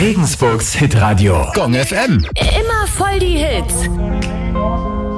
Regensburgs Hitradio. Gong FM. Immer voll die Hits.